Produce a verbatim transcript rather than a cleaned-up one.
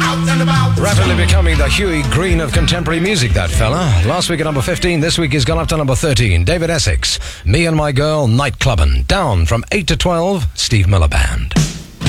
Rapidly becoming the Huey Green of contemporary music, that fella. Last week at number fifteen, this week he's gone up to number thirteen. David Essex, Me and My Girl, Nightclubbin'. Down from eight to twelve, Steve Miller Band.